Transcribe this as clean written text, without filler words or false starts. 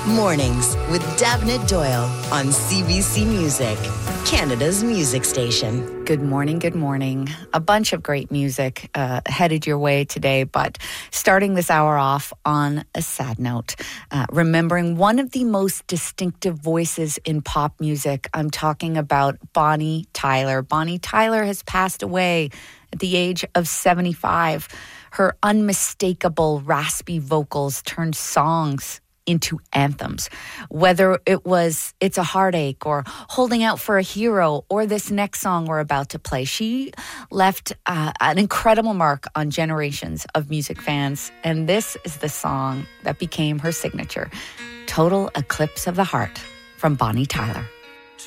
Mornings with Davnit Doyle on CBC Music, Canada's music station. Good morning, good morning. A bunch of great music headed your way today, but starting this hour off on a sad note, remembering one of the most distinctive voices in pop music. I'm talking about Bonnie Tyler. Bonnie Tyler has passed away at the age of 75. Her unmistakable raspy vocals turned songs into anthems, whether it was It's a Heartache or Holding Out for a Hero or this next song we're about to play. She left an incredible mark on generations of music fans, and this is the song that became her signature, Total Eclipse of the Heart from Bonnie Tyler.